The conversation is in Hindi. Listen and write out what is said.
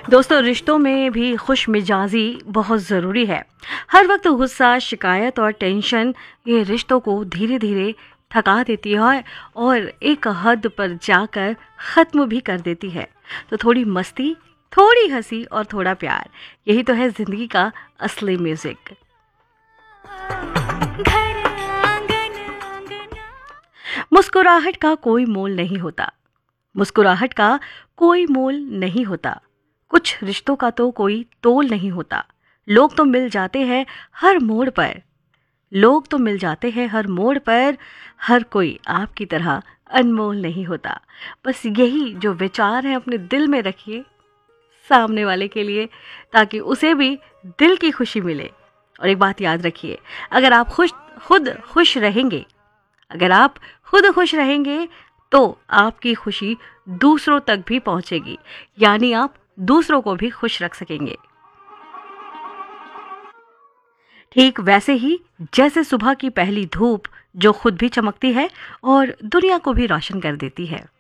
दोस्तों, रिश्तों में भी खुश मिजाजी बहुत ज़रूरी है। हर वक्त गुस्सा, शिकायत और टेंशन ये रिश्तों को धीरे धीरे थका देती है और एक हद पर जाकर ख़त्म भी कर देती है। तो थोड़ी मस्ती, थोड़ी हंसी और थोड़ा प्यार, यही तो है ज़िंदगी का असली म्यूज़िक। मुस्कुराहट का कोई मोल नहीं होता। मुस्कुराहट का कोई मोल नहीं होता। कुछ रिश्तों का तो कोई तोल नहीं होता। लोग तो मिल जाते हैं हर मोड़ पर। लोग तो मिल जाते हैं हर मोड़ पर। हर कोई आपकी तरह अनमोल नहीं होता। बस यही जो विचार है अपने दिल में रखिए सामने वाले के लिए, ताकि उसे भी दिल की खुशी मिले। और एक बात याद रखिए, अगर आप खुद खुश रहेंगे, अगर आप खुद खुश रहेंगे तो आपकी खुशी दूसरों तक भी पहुंचेगी, यानी आप दूसरों को भी खुश रख सकेंगे। ठीक वैसे ही जैसे सुबह की पहली धूप जो खुद भी चमकती है और दुनिया को भी रोशन कर देती है।